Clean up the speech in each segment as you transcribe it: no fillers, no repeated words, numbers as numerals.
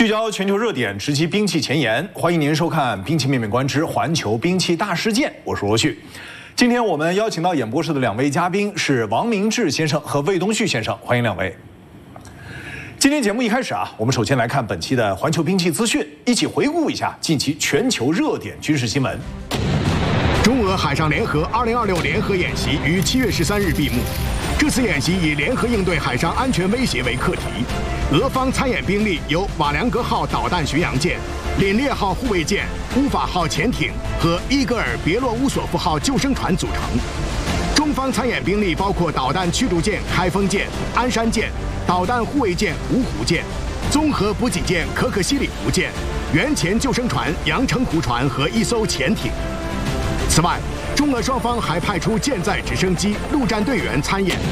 聚焦全球热点，直击兵器前沿。欢迎您收看《兵器面面观之环球兵器大事件》，我是罗旭。今天我们邀请到演播室的两位嘉宾是王明志先生和魏东旭先生，欢迎两位。今天节目一开始我们首先来看本期的环球兵器资讯，一起回顾一下近期全球热点军事新闻。 中俄海上联合2026联合演习于7月13日闭幕。这次演习以联合应对海上安全威胁为课题。俄方参演兵力由瓦良格号导弹巡洋舰、凛冽号护卫舰、乌法号潜艇和伊戈尔别洛乌索夫号救生船组成。中方参演兵力包括导弹驱逐舰开封舰、鞍山舰、导弹护卫舰芜湖舰、综合补给舰可可西里湖舰、原潜救生船阳澄湖船和一艘潜艇。此外，中俄双方还派出舰载直升机、陆战队员参演。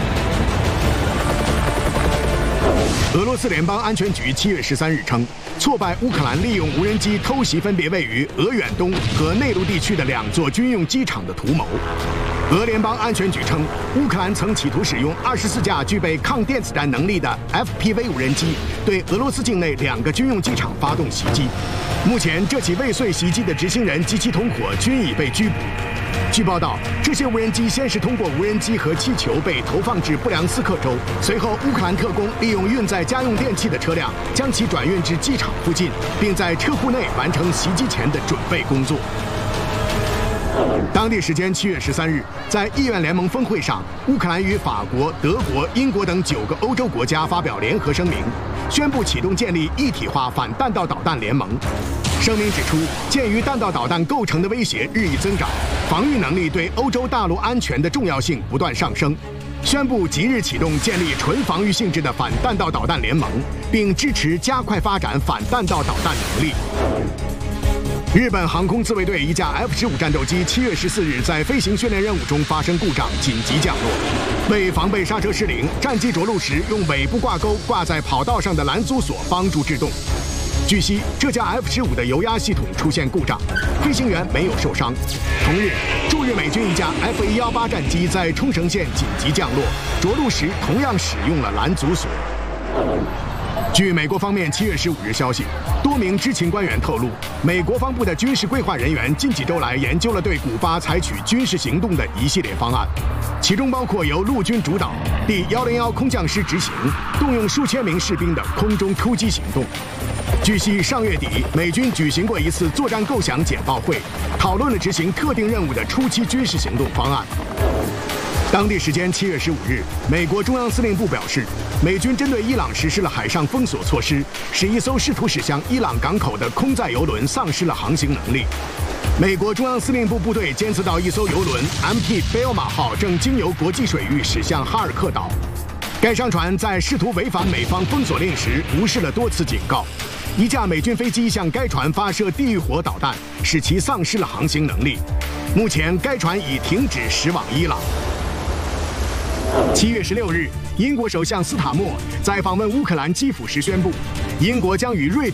俄罗斯联邦安全局7月13日称，挫败乌克兰利用无人机偷袭分别位于俄远东和内陆地区的2座军用机场的图谋。俄联邦安全局称，乌克兰曾企图使用24架具备抗电子战能力的 FPV 无人机对俄罗斯境内2个军用机场发动袭击。目前，这起未遂袭击的执行人及其同伙均已被拘捕。据报道，这些无人机先是通过无人机和气球被投放至布良斯克州，随后乌克兰特工利用运载家用电器的车辆将其转运至机场附近，并在车库内完成袭击前的准备工作。当地时间7月13日，在议院联盟峰会上，乌克兰与法国、德国、英国等9个欧洲国家发表联合声明，宣布启动建立一体化反弹道导弹联盟。声明指出，鉴于弹道导弹构成的威胁日益增长，防御能力对欧洲大陆安全的重要性不断上升，宣布即日启动建立纯防御性质的反弹道导弹联盟，并支持加快发展反弹道导弹能力。日本航空自卫队一架 F-15战斗机7月14日在飞行训练任务中发生故障，紧急降落。为防备刹车失灵，战机着陆时用尾部挂钩挂在跑道上的拦阻索帮助制动。据悉，这架 F-15的油压系统出现故障，飞行员没有受伤。同日，驻日美军一架 F-118战机在冲绳县紧急降落，着陆时同样使用了拦阻索。据美国方面7月15日消息，多名知情官员透露，美国防部的军事规划人员近几周来研究了对古巴采取军事行动的一系列方案，其中包括由陆军主导、第101空降师执行、动用数千名士兵的空中突击行动。据悉，上月底美军举行过一次作战构想简报会，讨论了执行特定任务的初期军事行动方案。当地时间7月15日，美国中央司令部表示，美军针对伊朗实施了海上封锁措施，使一艘试图驶向伊朗港口的空载油轮丧失了航行能力。美国中央司令部部队监测到一艘油轮 MT 贝欧马号正经由国际水域驶向哈尔克岛，该商船在试图违反美方封锁令时无视了多次警告。一架美军飞机向该船发射地狱火导弹，使其丧失了航行能力。目前，该船已停止驶往伊朗。7月16日，英国首相斯塔默在访问乌克兰基辅时宣布，英国将与瑞典